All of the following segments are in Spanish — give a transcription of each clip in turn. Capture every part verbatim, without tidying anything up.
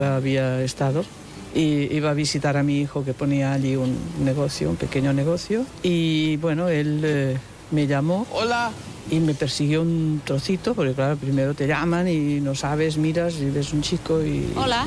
Había estado y iba a visitar a mi hijo que ponía allí un negocio, un pequeño negocio, y bueno, él eh, me llamó. Hola. Y me persiguió un trocito, porque claro, primero te llaman y no sabes, miras y ves un chico y... Hola.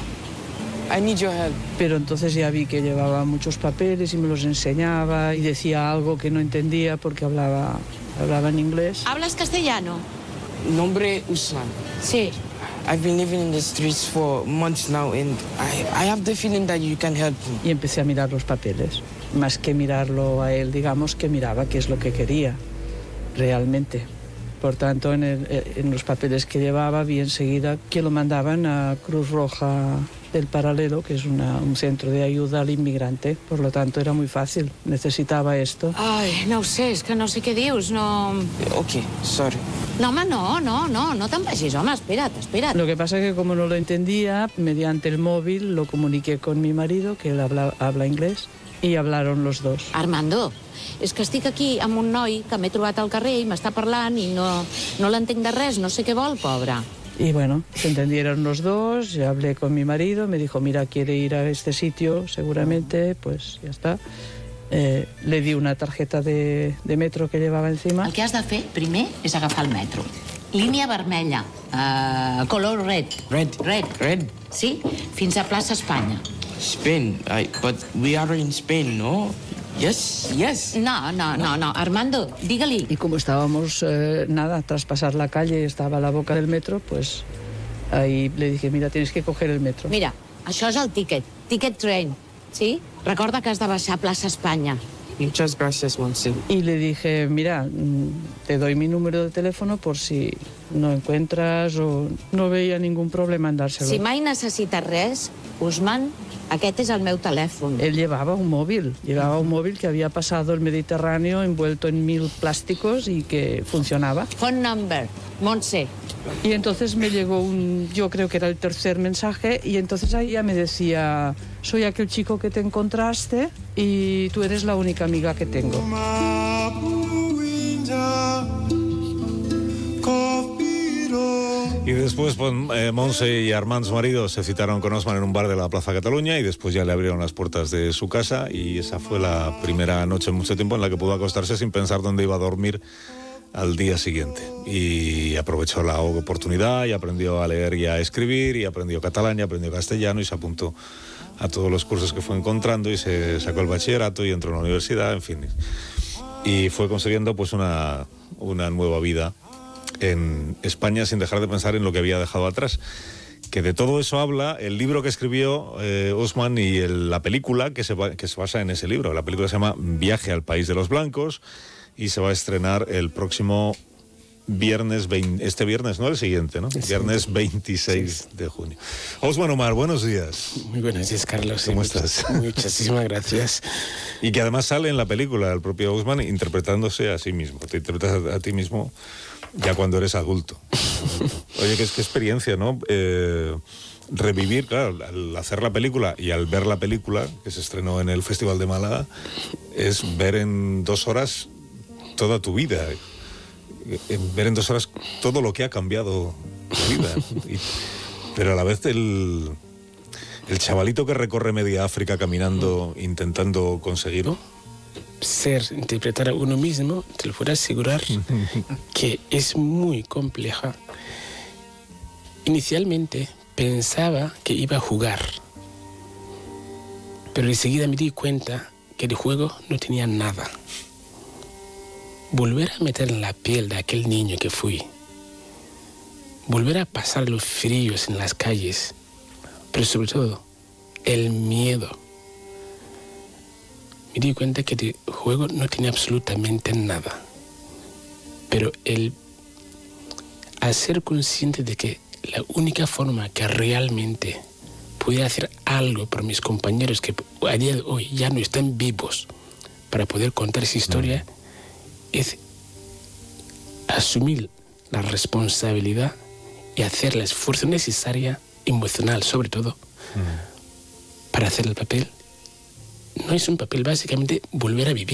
I need your help. Pero entonces ya vi que llevaba muchos papeles y me los enseñaba y decía algo que no entendía porque hablaba, hablaba en inglés. ¿Hablas castellano? Nombre Usman. Sí. I've been living in the streets for months now and I, I have the feeling that you can help me. Y empecé a mirar los papeles, más que mirarlo a él, digamos que miraba qué es lo que quería realmente. Por tanto, en, el, en los papeles que llevaba vi enseguida que lo mandaban a Cruz Roja del Paralelo, que es una, un centro de ayuda al inmigrante. Por lo tanto, era muy fácil. Necesitaba esto. Ai, no ho sé, és que no sé què dius, no... Ok, sorry. No, home, no, no, no, no te'n vagis, home, espera't, espera't. Lo que pasa es que como no lo entendía, mediante el móvil lo comuniqué con mi marido, que él habla, habla inglés, y hablaron los dos. Armando, és que estic aquí amb un noi que m'he trobat al carrer i m'està parlant i no, no l'entenc de res, no sé què vol, pobre. Y bueno, se entendieron los dos, ya hablé con mi marido, me dijo, mira, quiere ir a este sitio, seguramente, pues ya está. Eh, le di una tarjeta de, de metro que llevaba encima. El que has de fer, primer, és agafar el metro. Línia vermella, uh, color red. Red. Red. Red. Sí, fins a plaça Espanya. Spain. I, but we are in Spain, no? Yes, yes. No, no, no, no. Armando, digue-li. Y como estábamos, eh, nada, tras pasar la calle, estaba a la boca del metro, pues ahí le dije, mira, tienes que coger el metro. Mira, això és el ticket, ticket train, sí? Recorda que has de baixar a plaça Espanya. Muchas gracias, Monse. Y le dije, mira, te doy mi número de teléfono por si no encuentras o no veía ningún problema en dárselo. Si mai necessites res, Usman, aquest és el meu telèfon. Él llevaba un móvil, llevaba un móvil que había pasado el Mediterráneo envuelto en mil plásticos y que funcionaba. Phone number, Montse. Y entonces me llegó un, yo creo que era el tercer mensaje, y entonces ahí ya me decía, soy aquel chico que te encontraste y tú eres la única amiga que tengo. Y después pues, eh, Montse y Armand, su marido, se citaron con Osman en un bar de la Plaza Cataluña y después ya le abrieron las puertas de su casa y esa fue la primera noche en mucho tiempo en la que pudo acostarse sin pensar dónde iba a dormir al día siguiente. Y aprovechó la oportunidad y aprendió a leer y a escribir y aprendió catalán y aprendió castellano y se apuntó a todos los cursos que fue encontrando y se sacó el bachillerato y entró a la universidad, en fin. Y fue consiguiendo pues una, una nueva vida en España sin dejar de pensar en lo que había dejado atrás. Que de todo eso habla el libro que escribió eh, Osman y el, la película que se, que se basa en ese libro. La película se llama Viaje al País de los Blancos y se va a estrenar el próximo viernes, veinte, este viernes, no el siguiente, ¿no? Es viernes veintiséis de junio. Osman Omar, buenos días. Muy buenos días, Carlos. ¿Cómo muchas, estás? Muchísimas gracias. Y que además sale en la película el propio Osman interpretándose a sí mismo. Te interpretas a, a ti mismo ya cuando eres adulto. Oye, qué, qué experiencia, ¿no? Eh, revivir, claro, al hacer la película y al ver la película, que se estrenó en el Festival de Málaga, es ver en dos horas toda tu vida. Ver en dos horas todo lo que ha cambiado tu vida. Y, pero a la vez el, el chavalito que recorre media África caminando, intentando conseguirlo. Ser, interpretar a uno mismo, te lo puedo asegurar que es muy compleja. Inicialmente pensaba que iba a jugar, pero enseguida me di cuenta que de juego no tenía nada. Volver a meter en la piel de aquel niño que fui, volver a pasar los fríos en las calles, pero sobre todo el miedo. Me di cuenta que de juego no tenía absolutamente nada. Pero el, al ser consciente de que la única forma que realmente podía hacer algo por mis compañeros que a día de hoy ya no están vivos para poder contar esa historia, mm. es asumir la responsabilidad y hacer el esfuerzo necesario, emocional sobre todo, mm. para hacer el papel. No es un papel, básicamente volver a vivir.